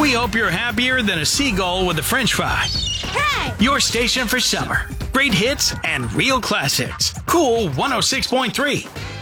We hope you're happier than a seagull with a french fry. Hey! Your station for summer. Great hits and real classics. Cool 106.3.